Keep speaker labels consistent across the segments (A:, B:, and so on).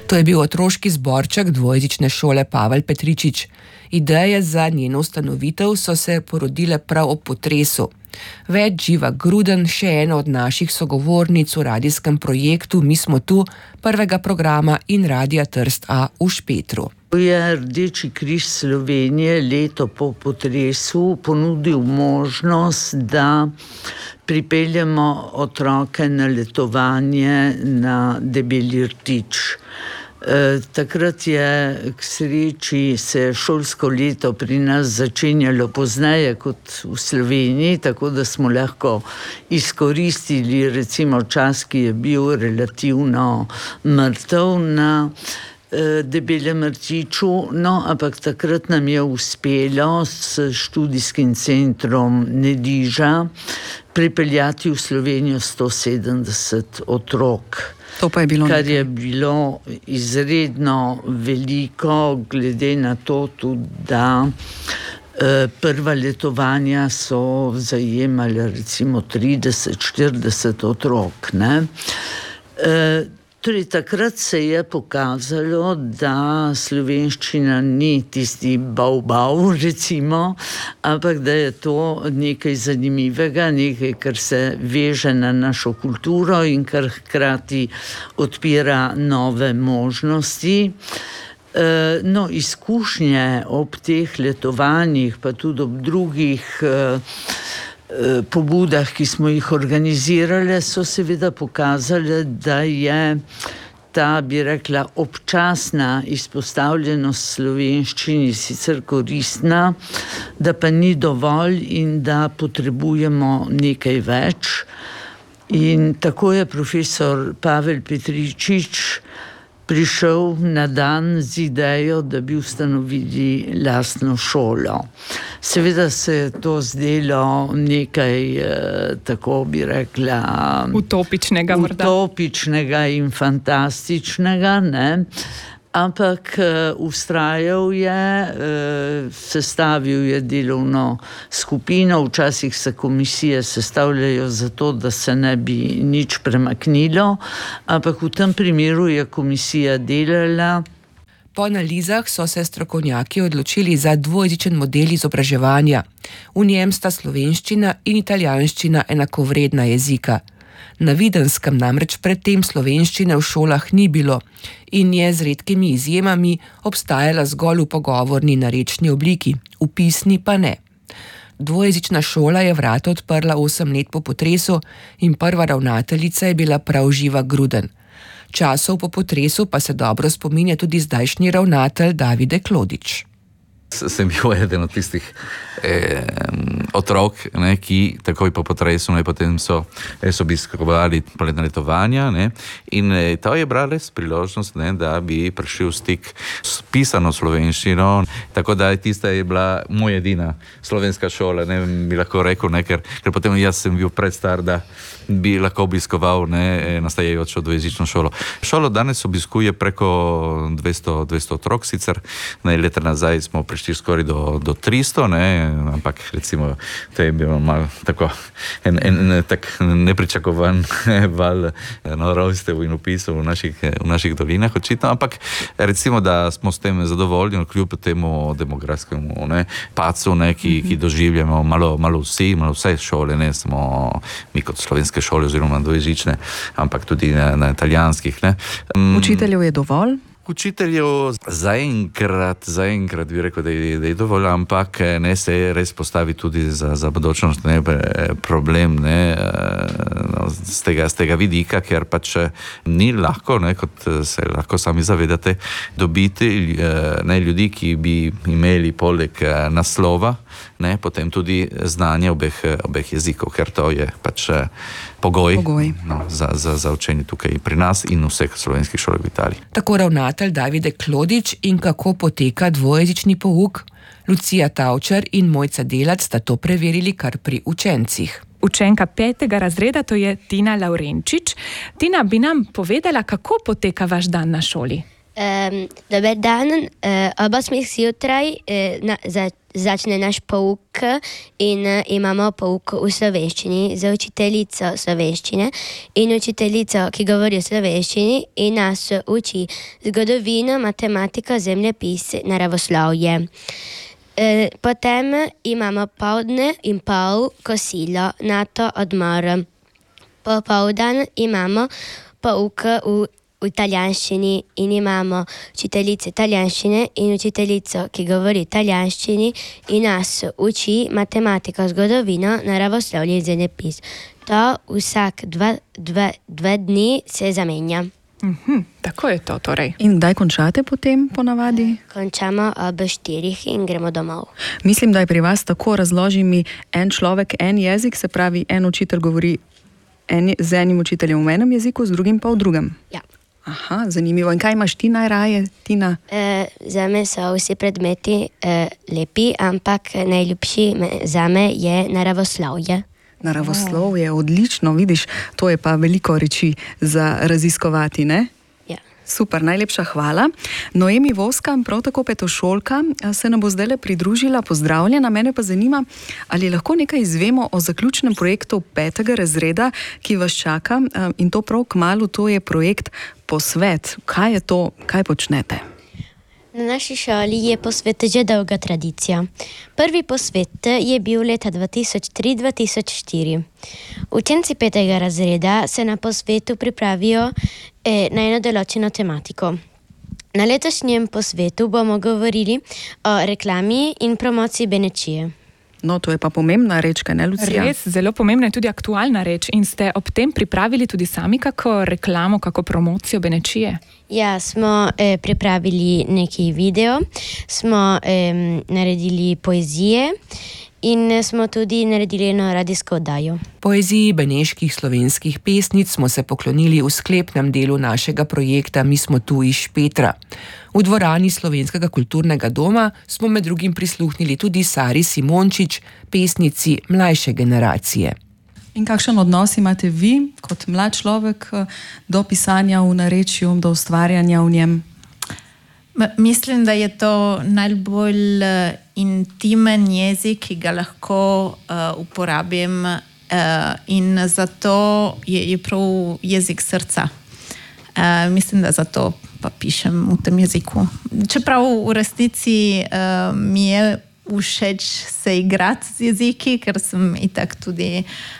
A: To je bil otroški zborček dvojezične šole Pavel Petričič. Ideje za njeno ustanovitev so se porodile prav ob potresu. Več Živa Gruden, še ena od naših sogovornic v radijskem projektu Mi smo tu, prvega programa in Radia Trst A v Špetru.
B: Je Rdeči križ Slovenije leto po potresu ponudil možnost, da pripeljemo otroke na letovanje na Debeli rtič. Takrat je k sreči se šolsko leto pri nas začenjalo pozneje kot v Sloveniji, tako da smo lahko izkoristili recimo čas, ki je bil relativno mrtev na Debelem rtiču, no, ampak takrat nam je uspelo s študijskim centrom Nediža pripeljati v Slovenijo 170 otrok.
C: To pa je bilo
B: kar je bilo izredno veliko, glede na to tudi, da prva letovanja so zajemala recimo 30-40 otrok, ne. Torej, takrat se je pokazalo, da slovenščina ni tisti bav, recimo, ampak da je to nekaj zanimivega, nekaj, kar se veže na našo kulturo in kar hkrati odpira nove možnosti. No, izkušnje ob teh letovanjih, pa tudi ob drugih pobudah, ki smo jih organizirali, so seveda pokazali, da je ta, bi rekla, občasna izpostavljenost slovenščini sicer koristna, da pa ni dovolj in da potrebujemo nekaj več. In tako je profesor Pavel Petričič prišel na dan z idejo, da bi ustanovili lastno šolo. Seveda se je to zdelo nekaj, tako bi rekla, utopičnega in fantastičnega, ne? Ampak vztrajal je, sestavil je delovno skupino, včasih se komisije sestavljajo zato, da se ne bi nič premaknilo, ampak v tem primeru je komisija delala.
A: Po analizah so se strokovnjaki odločili za dvojezičen model izobraževanja. V njem sta slovenščina in italijanščina enakovredna jezika. Na Videnskem namreč predtem slovenščine v šolah ni bilo in je z redkimi izjemami obstajala zgolj v pogovorni narečni obliki, v pisni pa ne. Dvojezična šola je vrata odprla 8 let po potresu in prva ravnateljica je bila prav Živa Gruden. Časov po potresu pa se dobro spominja tudi zdajšnji ravnatelj Davide Klodič.
D: Sem bil eden od tistih otrok, ne, ki takoj po potresu, ne, potem so obiskovali poletna letovanja, ne, in to je bila res priložnost, ne, da bi prišel v stik s pisano slovenščino, tako da tista je bila moja edina slovenska šola, ne, bi lahko rekel, ne, ker potem jaz sem bil predstar, da bi lahko obiskoval, ne, nastajajočo dvojezično šolo. Šolo danes obiskuje preko 200 otrok, sicer leta nazaj smo prišli skoraj do 300, ne, ampak recimo to je bilo malo tako tak nepričakovan val norostev in upisov v naših dolinah očitno, ampak recimo, da smo s tem zadovoljni kljub temu demografskemu, ne, pacu, ne, ki doživljamo malo vse šole, ne samo mi kot slovenske šole oziroma dvojezične, ampak tudi na italijanskih, ne.
C: Učiteljev je dovolj?
D: Učiteljev zaenkrat bi rekel, da je dovolj, ampak ne se res postavi tudi za bodočnost, ne, problem, ne, z tega vidika, ker pač ni lahko, ne, kot se lahko sami zavedate, dobiti ne, ljudi, ki bi imeli poleg naslova, ne, potem tudi znanje obeh jezikov, ker to je pač pogoj. No, za učenje tukaj pri nas in v vseh slovenskih šolah v Italiji.
A: Tako ravnatelj Davide Klodič in kako poteka dvojezični pouk. Lucija Tavčar in Mojca Delac sta to preverili kar pri učencih.
E: Učenka 5. razreda, to je Tina Laurenčič. Tina, bi nam povedala, kako poteka vaš dan na šoli?
F: Dober dan, ob 8 zjutraj začne naš pouk in imamo pouk v slovenščini z učiteljico slovenščine in učiteljico, ki govori v slovenščini in nas uči zgodovino, matematiko, zemljepis, naravoslovje. Potem imamo poldne in pol kosilo, nato odmor. Popoldan imamo pouk v italijanščini in imamo učiteljico italijanščine in učiteljico, ki govori v italijanščini in nas uči matematiko, zgodovino, naravoslovje in zemljepis. To vsak dve dni se zamenja.
E: Tako je to torej.
C: In kdaj končate potem ponavadi?
F: Končamo ob 4 in gremo domov.
C: Mislim, da je pri vas tako, razloži mi, en človek, en jezik, se pravi, en učitelj govori z enim učiteljem v enem jeziku, z drugim pa v drugem.
F: Ja.
C: Aha, zanimivo. In kaj imaš ti najraje, Tina?
F: Zame so vsi predmeti lepi, ampak najljubši zame je naravoslovje.
C: Naravoslovje, odlično, vidiš, to je pa veliko reči za raziskovati, ne?
F: Ja.
C: Super, najlepša hvala. Noemi Voska, prav tako petošolka, se nam bo zdajle pridružila, pozdravljena. Mene pa zanima, ali lahko nekaj izvemo o zaključnem projektu 5. razreda, ki vas čaka, in to prav kmalu, to je projekt Posvet. Kaj je to, kaj počnete?
F: Na naši šoli je posvet že dolga tradicija. Prvi posvet je bil leta 2003-2004. Učenci 5. razreda se na posvetu pripravijo na eno določeno tematiko. Na letošnjem posvetu bomo govorili o reklami in promociji Benečije.
C: No, to je pa pomembna reč, kaj ne, Lucija?
E: Res, zelo pomembna je tudi aktualna reč. In ste ob tem pripravili tudi sami kako reklamo, kako promocijo Benečije?
F: Ja, smo pripravili neki video, smo naredili poezije in smo tudi naredili eno radijsko oddajo.
A: Poeziji beneških slovenskih pesnic smo se poklonili v sklepnem delu našega projekta Mi smo tu iz Špetra. V dvorani Slovenskega kulturnega doma smo med drugim prisluhnili tudi Sari Simončič, pesnici mlajše generacije.
C: In kakšen odnos imate vi, kot mlad človek, do pisanja v narečju, do ustvarjanja v njem?
G: Mislim, da je to najbolj intimen jezik, ki ga lahko uporabim, in zato je prav jezik srca. Mislim, da zato pa pišem v tem jeziku. Čeprav v resnici mi je všeč se igrati z jeziki, ker sem itak tudi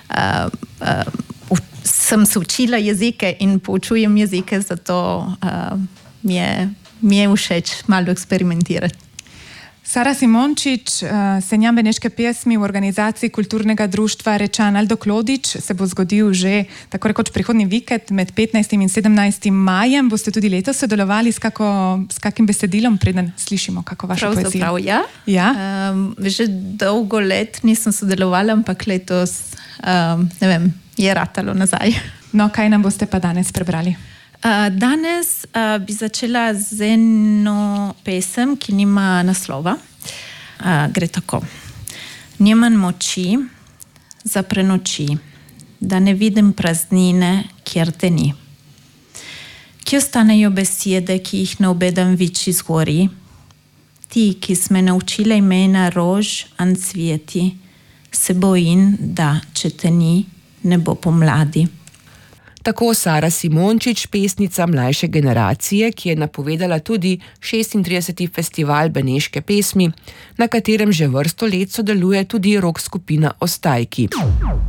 G: sem se učila jezike in poučujem jezike, zato mi je všeč malo eksperimentirati.
E: Sara Simončič, Senjam beneške pesmi v organizaciji kulturnega društva Rečan Aldo Klodič se bo zgodil že tako rekoč prihodnji vikend med 15. in 17. majem. Boste tudi letos sodelovali s kakim besedilom, preden slišimo kako vaša poezija?
G: Pravzaprav ja.
E: Ja?
G: Že dolgo let nisem sodelovala, ampak letos, ne vem, je ratalo nazaj.
E: No, kaj nam boste pa danes prebrali?
G: Danes bi začela z eno pesem, ki nima naslova. Gre tako. Nimam moči za prenoči, da ne vidim praznine, kjer te ni. Kje ostanejo besede, ki jih ne obedam vič iz gori? Ti, ki sme naučila imena rož an cvjeti, se bojim, da če te ni, ne bo pomladi.
A: Tako Sara Simončič, pesnica mlajše generacije, ki je napovedala tudi 36. festival beneške pesmi, na katerem že vrsto let sodeluje tudi rock skupina Ostajki.